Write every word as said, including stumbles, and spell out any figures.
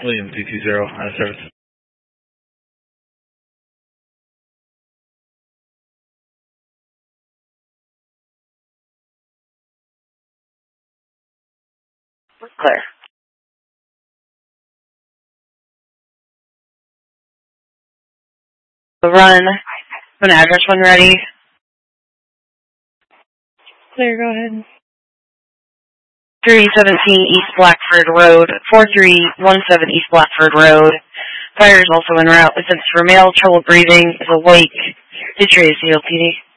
William two two zero, out of service. Clear. Run. An address when ready. Clear, go ahead. three seventeen East Blackford Road, four three one seven East Blackford Road. Fire is also en route. If it's for male, trouble breathing, is awake. Detroit C L P D.